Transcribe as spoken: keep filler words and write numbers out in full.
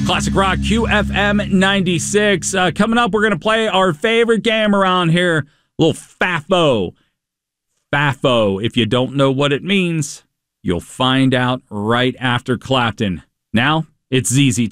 Classic Rock Q F M ninety-six. Uh, coming up, we're going to play our favorite game around here, a little FAFO. FAFO. If you don't know what it means, you'll find out right after Clapton. Now, it's Z Z